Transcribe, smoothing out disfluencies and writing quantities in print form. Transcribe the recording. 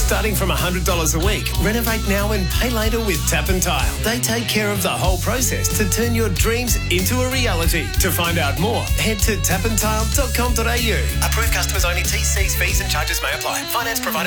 Starting from $100 a week, renovate now and pay later with Tap and Tile. They take care of the whole process to turn your dreams into a reality. To find out more, head to tapandtile.com.au. Approved customers only. TCs, fees and charges may apply. Finance provided